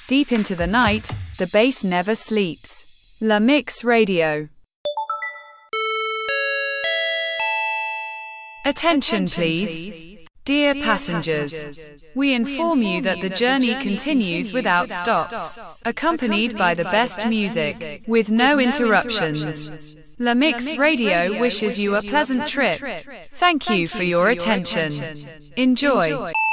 Deep into the night, the bass never sleeps. La Mix Radio. Attention please. Dear passengers, we inform you that the journey continues without stops, accompanied by the best music, with no interruptions. La Mix Radio wishes you a pleasant trip. Thank you for your attention. Enjoy.